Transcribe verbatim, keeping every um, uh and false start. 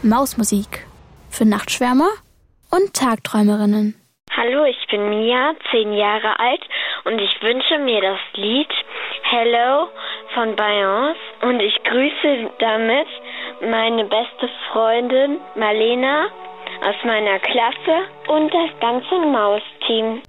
Mausmusik für Nachtschwärmer und Tagträumerinnen. Hallo, ich bin Mia, zehn Jahre alt und ich wünsche mir das Lied Hello von Beyoncé und ich grüße damit meine beste Freundin Marlena aus meiner Klasse und das ganze Mausteam.